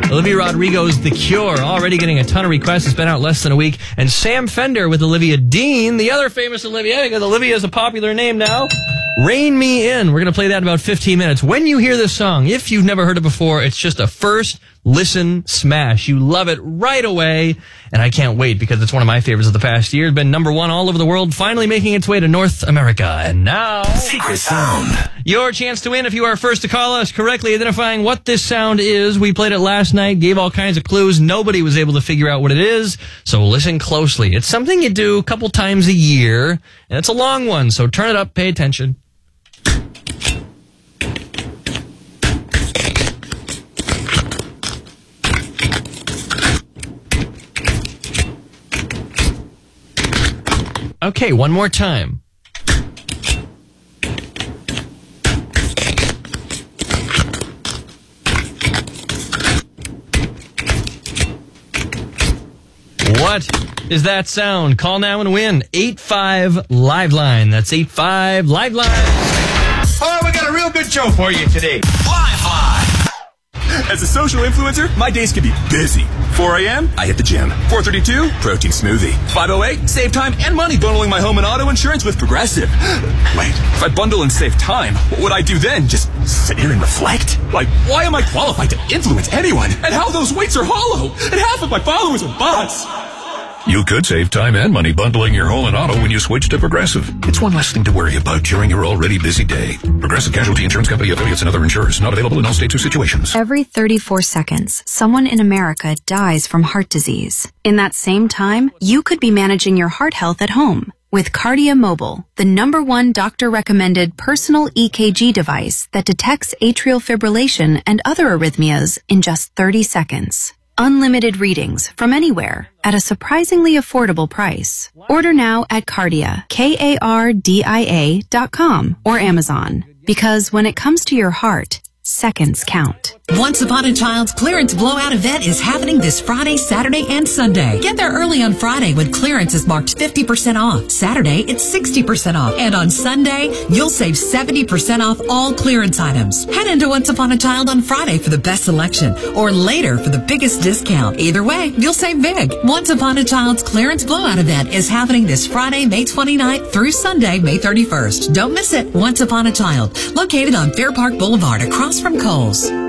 Olivia Rodrigo's The Cure, already getting a ton of requests. It's been out less than a week. And Sam Fender with Olivia Dean, the other famous Olivia, because Olivia is a popular name now. Rain Me In. We're going to play that in about 15 minutes. When you hear this song, if you've never heard it before, it's just a first listen smash. You love it right away. And I can't wait because it's one of my favorites of the past year. It's been number one all over the world, finally making its way to North America. And now, Secret Sound. Your chance to win if you are first to call us, correctly identifying what this sound is. We played it last night, gave all kinds of clues. Nobody was able to figure out what it is, so listen closely. It's something you do a couple times a year, and it's a long one, so turn it up, pay attention. Okay, one more time. What is that sound? Call now and win. 85 Liveline. That's 85 Liveline. Oh, we got a real good show for you today. Liveline. As a social influencer, my days can be busy. 4 a.m., I hit the gym. 4:32, protein smoothie. 5:08, save time and money bundling my home and auto insurance with Progressive. Wait, if I bundle and save time, what would I do then? Just sit here and reflect? Like, why am I qualified to influence anyone? And how those weights are hollow? And half of my followers are bots. You could save time and money bundling your home and auto when you switch to Progressive. It's one less thing to worry about during your already busy day. Progressive Casualty Insurance Company, affiliates, and other insurers. Not available in all states or situations. Every 34 seconds, someone in America dies from heart disease. In that same time, you could be managing your heart health at home with Kardia Mobile, the #1 doctor-recommended personal EKG device that detects atrial fibrillation and other arrhythmias in just 30 seconds. Unlimited readings from anywhere at a surprisingly affordable price. Order now at Kardia, KARDIA.com or Amazon. Because when it comes to your heart, seconds count. Once Upon a Child's clearance blowout event is happening this Friday, Saturday, and Sunday. Get there early on Friday when clearance is marked 50% off. Saturday, it's 60% off. And on Sunday, you'll save 70% off all clearance items. Head into Once Upon a Child on Friday for the best selection, or later for the biggest discount. Either way, you'll save big. Once Upon a Child's clearance blowout event is happening this Friday, May 29th through Sunday, May 31st. Don't miss it. Once Upon a Child, located on Fair Park Boulevard across from Kohl's.